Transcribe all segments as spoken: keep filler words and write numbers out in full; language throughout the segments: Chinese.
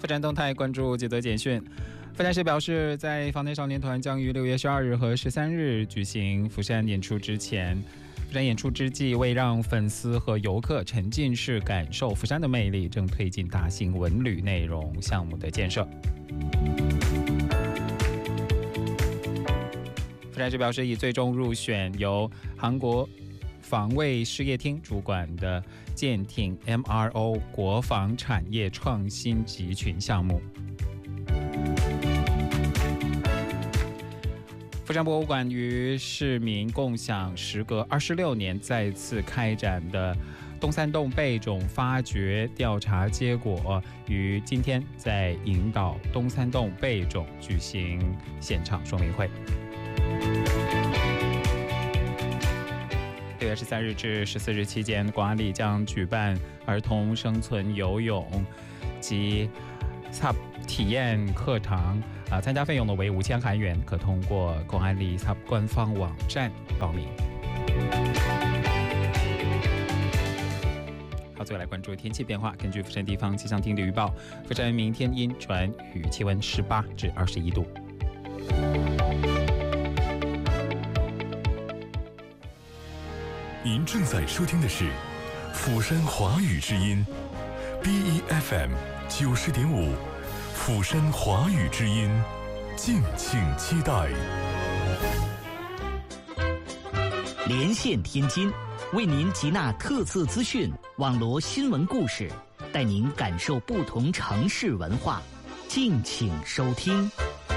富山动态关注几则简讯。富山市表示，在防弹少年团将于六月十二日和十三日举行釜山演出之前，釜山演出之际，为让粉丝和游客沉浸式感受釜山的魅力，正推进大型文旅内容项目的建设。富山市表示，已最终入选由韩国防卫事业厅主管的舰艇 M R O 国防产业创新集群项目。富山博物馆与市民共享时隔二十六年再次开展的东三洞贝种发掘调查结果，于今天在引导东三洞贝种举行现场说明会。六月十三日至十四日期间，广安里将举办儿童生存游泳及 S U P 体验课堂，啊，参加费用呢为五千韩元，可通过广安里 S U P 官方网站报名。好，最后来关注天气变化。根据釜山地方气象厅的预报，釜山明天阴转雨，气温十八至二十一度。 您正在收听的是釜山华语之音 B E F M 九十点五，釜山华语之音，敬请期待。 连线天津，为您集纳特色资讯、网罗新闻故事，带您感受不同城市文化。敬请收听。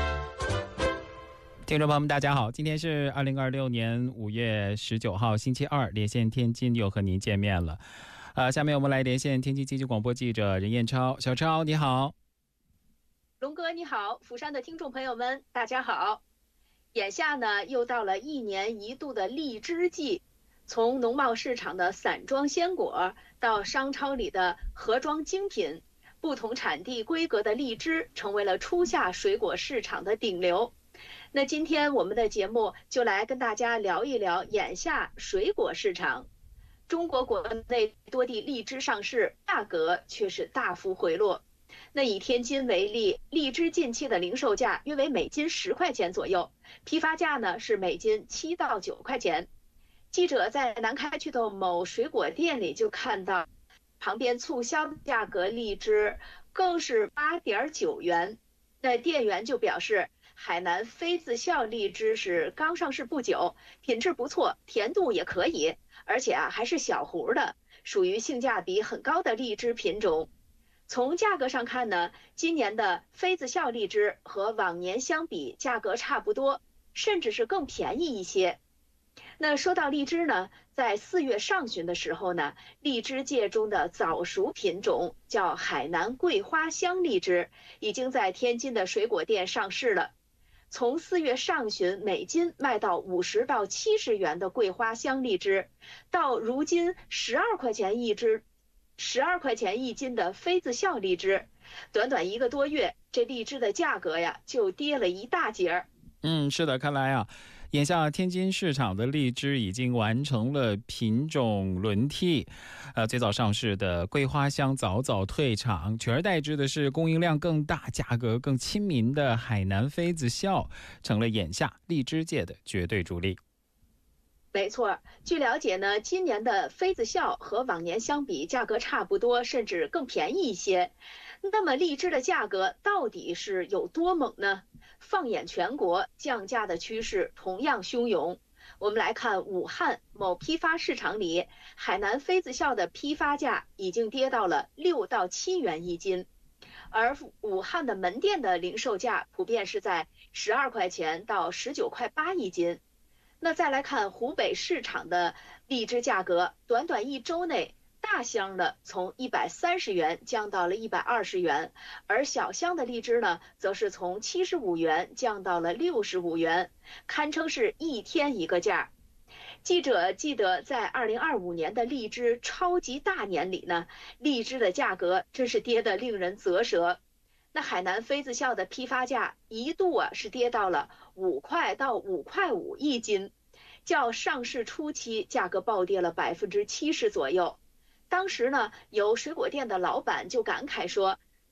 听众朋友们，大家好，今天是二零二六年五月十九号，星期二，连线天津又和您见面了。呃，下面我们来连线天津经济广播记者任彦超，小超你好。 龙哥你好，釜山的听众朋友们大家好。眼下呢，又到了一年一度的荔枝季，从农贸市场的散装鲜果到商超里的盒装精品，不同产地规格的荔枝成为了初夏水果市场的顶流。那今天我们的节目就来跟大家聊一聊眼下水果市场。中国国内多地荔枝上市，价格却是大幅回落。那以天津为例，荔枝近期的零售价约为每斤十块钱左右，批发价呢是每斤七到九块钱。记者在南开区的某水果店里就看到，旁边促销的价格荔枝更是八点九元。那店员就表示，海南妃子笑荔枝是刚上市不久，品质不错，甜度也可以，而且啊还是小核的，属于性价比很高的荔枝品种。从价格上看呢，今年的妃子笑荔枝和往年相比价格差不多，甚至是更便宜一些。那说到荔枝呢，在四月上旬的时候呢，荔枝界中的早熟品种叫海南桂花香荔枝，已经在天津的水果店上市了。从四月上旬每斤卖到五十到七十元的桂花香荔枝，到如今十二块钱一只，十二块钱一斤的妃子笑荔枝，短短一个多月，这荔枝的价格呀就跌了一大截儿。 嗯，是的，看来啊，眼下天津市场的荔枝已经完成了品种轮替，呃，最早上市的桂花香早早退场，取而代之的是供应量更大、价格更亲民的海南妃子笑，成了眼下荔枝界的绝对主力。 没错，据了解呢，今年的妃子笑和往年相比价格差不多，甚至更便宜一些。那么荔枝的价格到底是有多猛呢？放眼全国，降价的趋势同样汹涌。我们来看武汉某批发市场里，海南妃子笑的批发价已经跌到了六到七元一斤，而武汉的门店的零售价普遍是在十二块钱到十九块八一斤。那再来看湖北市场的荔枝价格，短短一周内，大箱的从一百三十元降到了一百二十元，而小箱的荔枝呢，则是从七十五元降到了六十五元，堪称是一天一个价。记者记得在二零二五年的荔枝超级大年里呢，荔枝的价格真是跌得令人啧舌。那海南妃子笑的批发价一度啊是跌到了五块到五块五一斤，较上市初期价格暴跌了百分之七十左右。当时呢，有水果店的老板就感慨说，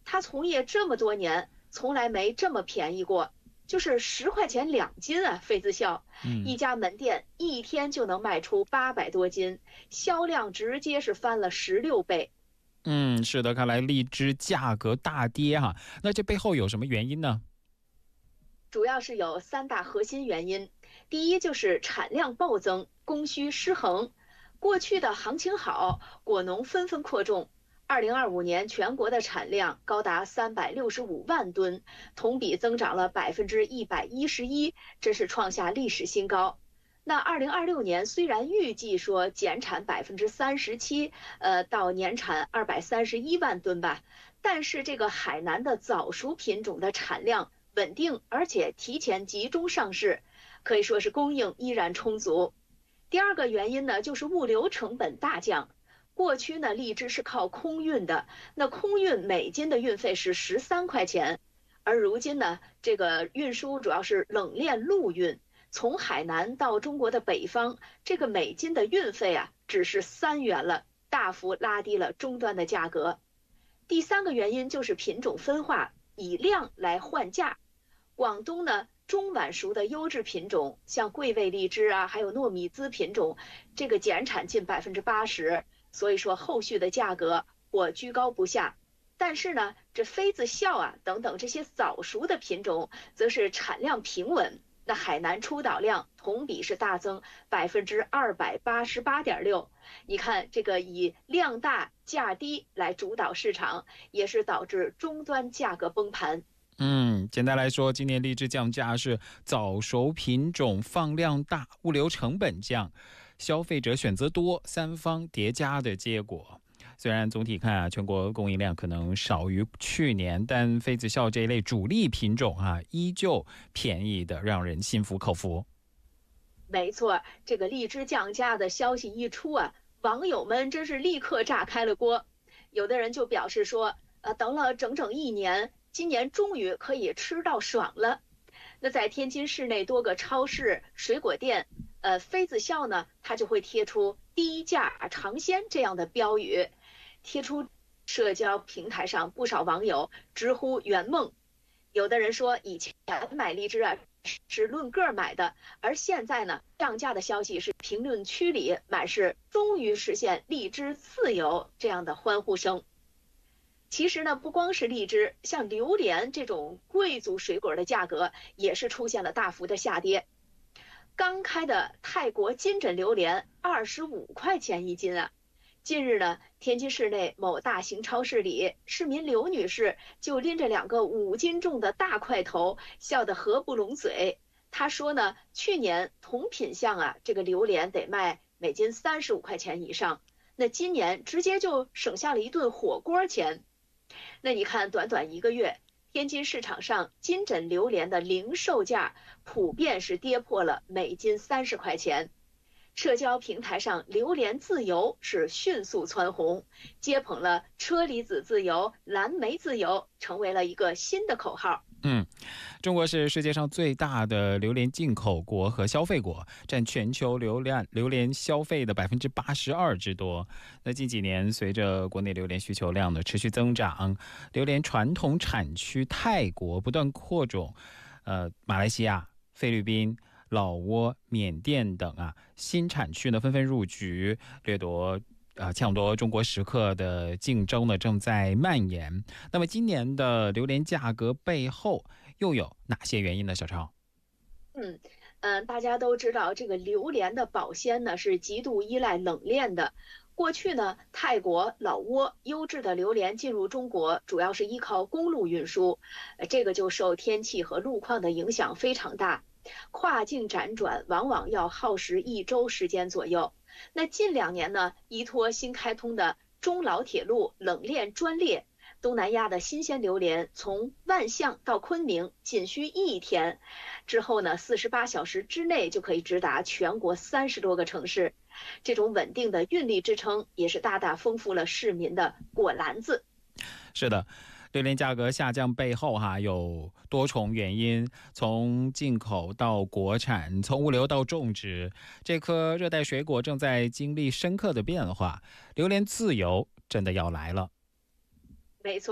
他从业这么多年，从来没这么便宜过，就是十块钱两斤啊！妃子笑， 嗯， 一家门店一天就能卖出八百多斤，销量直接是翻了十六倍。 嗯，是的，看来荔枝价格大跌哈、啊，那这背后有什么原因呢？ 主要是有三大核心原因，第一就是产量暴增，供需失衡。过去的行情好，果农纷纷扩种。二零二五年全国的产量高达三百六十五万吨，同比增长了百分之一百一十一，这是创下历史新高。那二零二六年虽然预计说减产百分之三十七，呃，到年产二百三十一万吨吧，但是这个海南的早熟品种的产量稳定，而且提前集中上市，可以说是供应依然充足。第二个原因呢，就是物流成本大降。过去呢，荔枝是靠空运的，那空运每斤的运费是十三块钱，而如今呢，这个运输主要是冷链陆运，从海南到中国的北方，这个每斤的运费啊，只是三元了，大幅拉低了终端的价格。第三个原因就是品种分化，以量来换价。广东呢，中晚熟的优质品种，像桂味荔枝啊，还有糯米糍品种，这个减产近百分之八十，所以说后续的价格或居高不下。但是呢，这妃子笑啊等等这些早熟的品种，则是产量平稳。那海南出岛量同比是大增百分之二百八十八点六。你看这个以量大价低来主导市场，也是导致终端价格崩盘。 嗯，简单来说，今年荔枝降价是早熟品种放量大，物流成本降，消费者选择多，三方叠加的结果。虽然总体看啊，全国供应量可能少于去年，但妃子笑这一类主力品种啊，依旧便宜的让人心服口服。 没错，这个荔枝降价的消息一出啊，网友们真是立刻炸开了锅。有的人就表示说，呃，等了整整一年，今年终于可以吃到爽了。那在天津市内多个超市、水果店，呃，妃子笑呢，它就会贴出低价尝鲜这样的标语，贴出社交平台上，不少网友直呼圆梦。有的人说，以前买荔枝啊是论个买的，而现在呢，降价的消息是评论区里满是终于实现荔枝自由这样的欢呼声。其实呢，不光是荔枝，像榴莲这种贵族水果的价格也是出现了大幅的下跌。刚开的泰国金枕榴莲二十五块钱一斤啊！近日呢，天津市内某大型超市里，市民刘女士就拎着两个五斤重的大块头，笑得合不拢嘴。她说呢，去年同品相啊，这个榴莲得卖每斤三十五块钱以上，那今年直接就省下了一顿火锅钱。那你看，短短一个月，天津市场上金枕榴莲的零售价普遍是跌破了每斤三十块钱。社交平台上，榴莲自由是迅速蹿红，接捧了车厘子自由、蓝莓自由，成为了一个新的口号。 嗯，中国是世界上最大的榴莲进口国和消费国，占全球榴莲榴莲消费的百分之八十二之多。那近几年，随着国内榴莲需求量的持续增长，榴莲传统产区泰国不断扩种，呃，马来西亚、菲律宾、老挝、缅甸等啊新产区呢纷纷入局，掠夺。呃，抢夺中国食客的竞争呢正在蔓延。那么今年的榴莲价格背后又有哪些原因呢？小超？ 嗯嗯、呃，大家都知道，这个榴莲的保鲜呢是极度依赖冷链的。过去呢，泰国、老挝优质的榴莲进入中国，主要是依靠公路运输，呃，这个就受天气和路况的影响非常大，跨境辗转往往要耗时一周时间左右。那近两年呢，依托新开通的中老铁路冷链专列，东南亚的新鲜榴莲从万象到昆明仅需一天，之后呢，四十八小时之内就可以直达全国三十多个城市。这种稳定的运力支撑，也是大大丰富了市民的果篮子。 是的。榴莲价格下降背后哈有多重原因，从进口到国产，从物流到种植，这颗热带水果正在经历深刻的变化。榴莲自由真的要来了。 没错，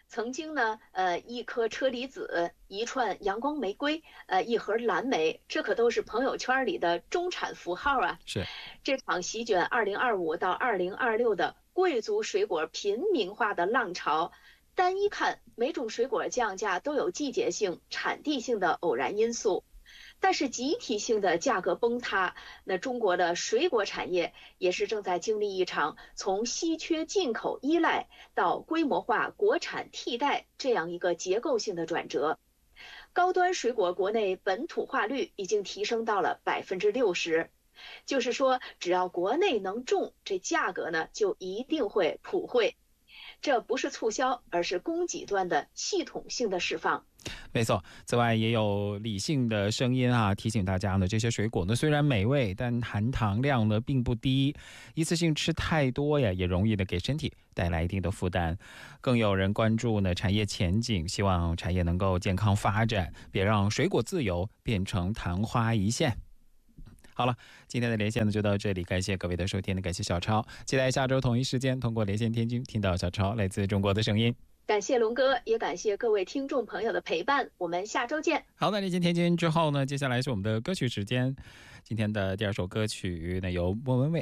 曾经呢，呃，一颗车厘子，一串阳光玫瑰，呃，一盒蓝莓，这可都是朋友圈里的中产符号啊。 是这场席卷二零二五到二零二六的贵族水果平民化的浪潮，单一看每种水果降价都有季节性、产地性的偶然因素。但是集体性的价格崩塌，那中国的水果产业也是正在经历一场从稀缺进口依赖到规模化国产替代这样一个结构性的转折。高端水果国内本土化率已经提升到了百分之六十，就是说只要国内能种，这价格呢就一定会普惠。这不是促销，而是供给端的系统性的释放。 没错，此外也有理性的声音啊，提醒大家呢，这些水果呢虽然美味，但含糖量呢并不低，一次性吃太多呀，也容易的给身体带来一定的负担。更有人关注呢产业前景，希望产业能够健康发展，别让水果自由变成昙花一现。好了，今天的连线呢就到这里，感谢各位的收听，感谢小超，期待下周同一时间通过连线天津听到小超来自中国的声音。 感谢龙哥，也感谢各位听众朋友的陪伴，我们下周见。 好，那连线天津之后呢，接下来是我们的歌曲时间。今天的第二首歌曲呢由莫文蔚